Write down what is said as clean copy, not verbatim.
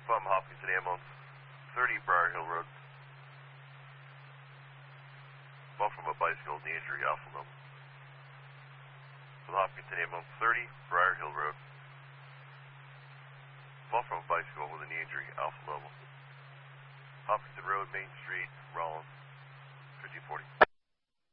from Hopkinton ambulance, 30 Briar Hill Road. Fall from a bicycle, knee injury, alpha level. From Hopkinton ambulance, 30 Briar Hill Road. Fall from a bicycle with a knee injury, alpha level. Hopkinton Road, Main Street, Rollins, 1540.